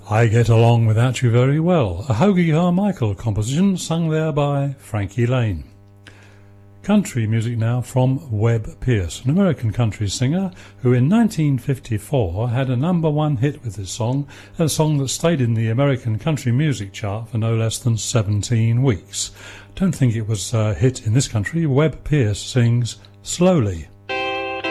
I Get Along Without You Very Well, a Hoagy Carmichael composition sung there by Frankie Lane. Country music now from Webb Pierce, an American country singer who in 1954 had a #1 hit with this song, a song that stayed in the American country music chart for no less than 17 weeks. Don't think it was a hit in this country. Webb Pierce sings Slowly.